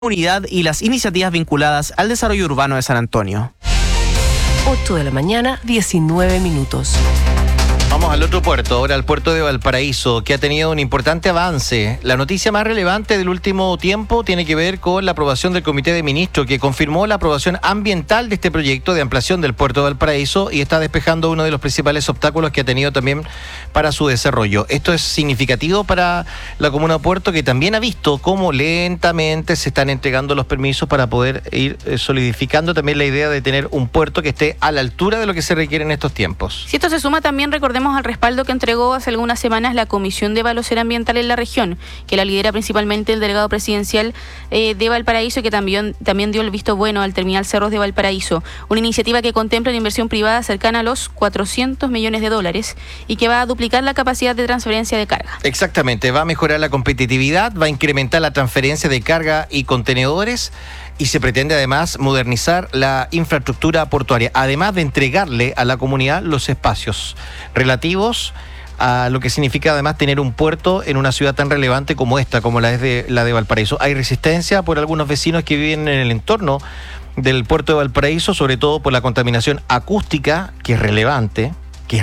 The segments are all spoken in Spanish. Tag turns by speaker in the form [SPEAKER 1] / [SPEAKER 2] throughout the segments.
[SPEAKER 1] Unidad y las iniciativas vinculadas al desarrollo urbano de San Antonio.
[SPEAKER 2] 8 de la mañana, 19 minutos.
[SPEAKER 3] Vamos al otro puerto, ahora al puerto de Valparaíso, que ha tenido un importante avance. La noticia más relevante del último tiempo tiene que ver con la aprobación del Comité de Ministros, que confirmó la aprobación ambiental de este proyecto de ampliación del puerto de Valparaíso y está despejando uno de los principales obstáculos que ha tenido también para su desarrollo. Esto es significativo para la comuna de Puerto, que también ha visto cómo lentamente se están entregando los permisos para poder ir solidificando también la idea de tener un puerto que esté a la altura de lo que se requiere en estos tiempos.
[SPEAKER 4] Si esto se suma, también recordemos al respaldo que entregó hace algunas semanas la Comisión de Evaluación Ambiental en la región, que la lidera principalmente el delegado presidencial de Valparaíso, y que también dio el visto bueno al terminal Cerros de Valparaíso, una iniciativa que contempla una inversión privada cercana a los $400 millones y que va a duplicar la capacidad de transferencia de carga.
[SPEAKER 3] Exactamente, va a mejorar la competitividad, va a incrementar la transferencia de carga y contenedores, y se pretende además modernizar la infraestructura portuaria, además de entregarle a la comunidad los espacios relativos a lo que significa además tener un puerto en una ciudad tan relevante como esta, como la de Valparaíso. Hay resistencia por algunos vecinos que viven en el entorno del puerto de Valparaíso, sobre todo por la contaminación acústica, que es relevante,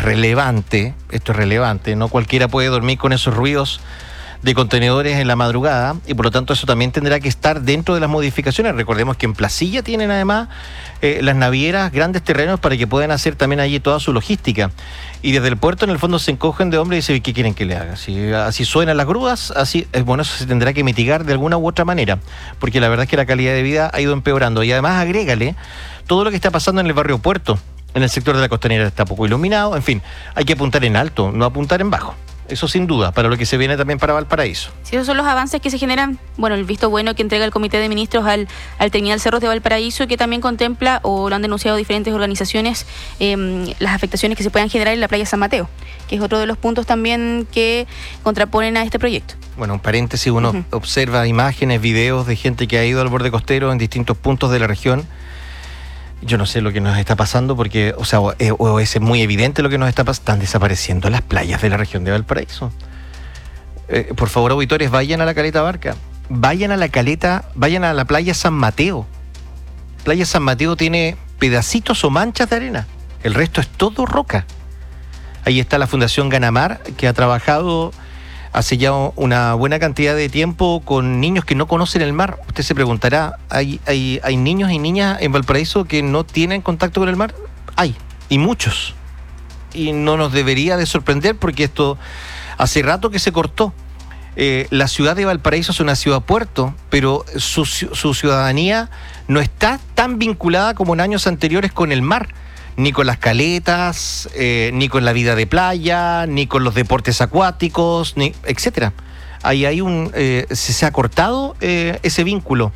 [SPEAKER 3] esto es relevante, no cualquiera puede dormir con esos ruidos de contenedores en la madrugada, y por lo tanto eso también tendrá que estar dentro de las modificaciones. Recordemos que en Placilla tienen además las navieras grandes terrenos para que puedan hacer también allí toda su logística, y desde el puerto en el fondo se encogen de hombres y dicen: ¿qué quieren que le haga? Si así suenan las grúas, así es, bueno, eso se tendrá que mitigar de alguna u otra manera, porque la verdad es que la calidad de vida ha ido empeorando. Y además agrégale todo lo que está pasando en el barrio Puerto, en el sector de la Costanera está poco iluminado. En fin, hay que apuntar en alto, no apuntar en bajo. Eso sin duda, para lo que se viene también para Valparaíso.
[SPEAKER 4] Si esos son los avances que se generan, bueno, el visto bueno que entrega el Comité de Ministros al terminal Cerros de Valparaíso, que también contempla, o lo han denunciado diferentes organizaciones, las afectaciones que se puedan generar en la playa San Mateo, que es otro de los puntos también que contraponen a este proyecto.
[SPEAKER 3] Bueno, un paréntesis, uno observa imágenes, videos de gente que ha ido al borde costero en distintos puntos de la región. Yo no sé lo que nos está pasando, porque, o es muy evidente lo que nos está pasando. Están desapareciendo las playas de la región de Valparaíso. Por favor, auditores, vayan a la Caleta Barca, vayan a la playa San Mateo. Playa San Mateo tiene pedacitos o manchas de arena, el resto es todo roca. Ahí está la Fundación Ganamar, que ha trabajado hace ya una buena cantidad de tiempo con niños que no conocen el mar. Usted se preguntará, ¿hay niños y niñas en Valparaíso que no tienen contacto con el mar? Hay, y muchos. Y no nos debería de sorprender, porque esto hace rato que se cortó. La ciudad de Valparaíso es una ciudad puerto, pero su ciudadanía no está tan vinculada como en años anteriores con el mar, ni con las caletas, ni con la vida de playa, ni con los deportes acuáticos, etcétera. Ahí hay se ha cortado ese vínculo.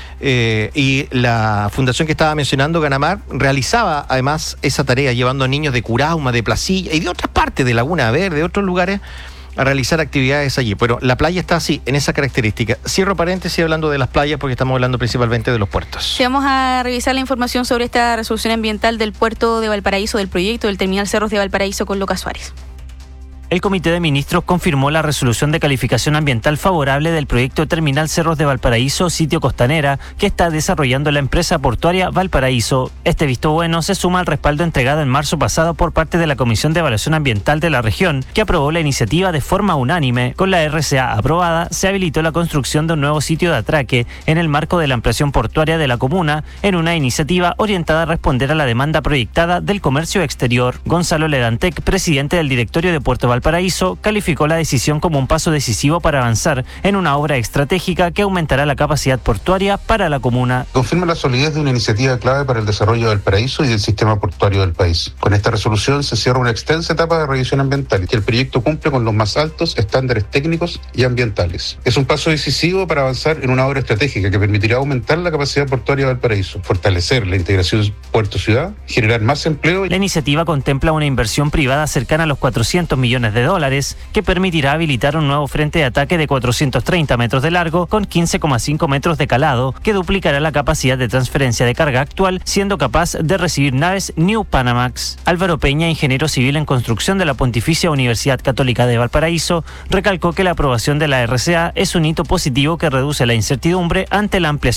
[SPEAKER 3] Y la fundación que estaba mencionando, Ganamar, realizaba además esa tarea, llevando a niños de Curauma, de Placilla y de otras partes de Laguna Verde, de otros lugares, a realizar actividades allí. Pero la playa está así, en esa característica. Cierro paréntesis hablando de las playas, porque estamos hablando principalmente de los puertos.
[SPEAKER 4] Sí, vamos a revisar la información sobre esta resolución ambiental del puerto de Valparaíso, del proyecto del terminal Cerros de Valparaíso, con Lucas Suárez.
[SPEAKER 5] El Comité de Ministros confirmó la resolución de calificación ambiental favorable del proyecto Terminal Cerros de Valparaíso, sitio Costanera, que está desarrollando la empresa portuaria Valparaíso. Este visto bueno se suma al respaldo entregado en marzo pasado por parte de la Comisión de Evaluación Ambiental de la región, que aprobó la iniciativa de forma unánime. Con la RCA aprobada, se habilitó la construcción de un nuevo sitio de atraque en el marco de la ampliación portuaria de la comuna, en una iniciativa orientada a responder a la demanda proyectada del comercio exterior. Gonzalo Ledantec, presidente del directorio de Puerto Valparaíso, calificó la decisión como un paso decisivo para avanzar en una obra estratégica que aumentará la capacidad portuaria para la comuna.
[SPEAKER 6] Confirma la solidez de una iniciativa clave para el desarrollo de Valparaíso y del sistema portuario del país. Con esta resolución se cierra una extensa etapa de revisión ambiental, y el proyecto cumple con los más altos estándares técnicos y ambientales. Es un paso decisivo para avanzar en una obra estratégica que permitirá aumentar la capacidad portuaria de Valparaíso, fortalecer la integración puerto-ciudad, generar más empleo.
[SPEAKER 5] La iniciativa contempla una inversión privada cercana a los $400 millones millones de dólares, que permitirá habilitar un nuevo frente de ataque de 430 metros de largo con 15,5 metros de calado, que duplicará la capacidad de transferencia de carga actual, siendo capaz de recibir naves New Panamax. Álvaro Peña, ingeniero civil en construcción de la Pontificia Universidad Católica de Valparaíso, recalcó que la aprobación de la RCA es un hito positivo que reduce la incertidumbre ante la ampliación